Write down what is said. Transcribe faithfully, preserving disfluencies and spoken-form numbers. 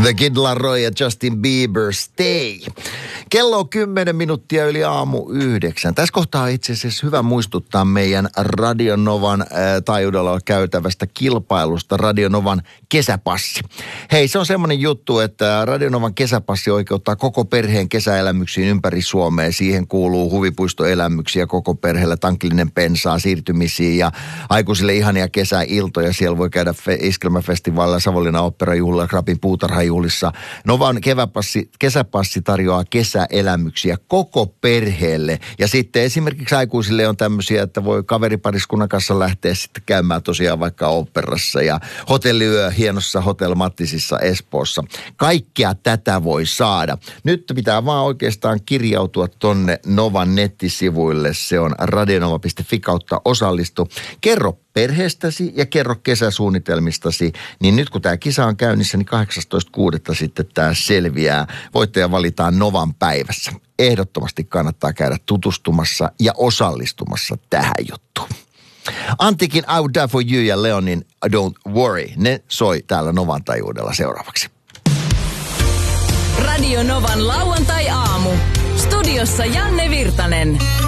The Kid Laroi ja Justin Bieber, Stay. Kello on kymmenen minuuttia yli aamu yhdeksän. Tässä kohtaa on itse asiassa hyvä muistuttaa meidän Radio Novan äh, taajuudella käytävästä kilpailusta Radio Novan kesäpassi. Hei, se on semmoinen juttu, että Radio Novan kesäpassi oikeuttaa koko perheen kesäelämyksiin ympäri Suomea. Siihen kuuluu huvipuistoelämyksiä koko perheelle, tankillinen pensaa, siirtymisiä ja aikuisille ihania kesäiltoja. Siellä voi käydä fe- iskelmäfestivaalilla, Savonlinnan oopperajuhlilla, Krapin puutarhajuhlissa. Novan keväpassi, kesäpassi tarjoaa kesäelämyksiä koko perheelle. Ja sitten esimerkiksi aikuisille on tämmöisiä, että voi kaveripariskunnan kanssa lähteä sitten käymään tosiaan vaikka oopperassa ja hotelliyö hienossa Hotel Mattisissa Espoossa. Kaikkea tätä voi saada. Nyt pitää vaan oikeastaan kirjautua tonne Novan nettisivuille. Se on radionova piste fi kautta osallistu. Kerro perheestäsi ja kerro kesäsuunnitelmistasi, niin nyt kun tämä kisa on käynnissä, niin kahdeksastoista kuudetta sitten tämä selviää. Voittaja valitaan Novan päivässä. Ehdottomasti kannattaa käydä tutustumassa ja osallistumassa tähän juttuun. Antikin I Would Die For You ja Leonin Don't Worry, ne soi täällä Novan taajuudella seuraavaksi. Radio Novan lauantai-aamu. Studiossa Janne Virtanen.